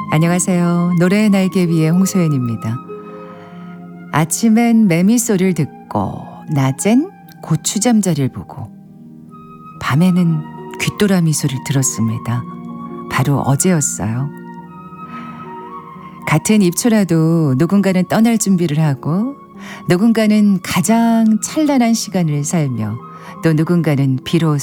안녕하세요. 노래의 날개 위의 홍소연입니다. 아침엔 매미 소리를 듣고 낮엔 고추 잠자리를 보고 밤에는 귀뚜라미 소리를 들었습니다. 바로 어제였어요. 같은 입초라도 누군가는 떠날 준비를 하고 누군가는 가장 찬란한 시간을 살며 또 누군가는 비로소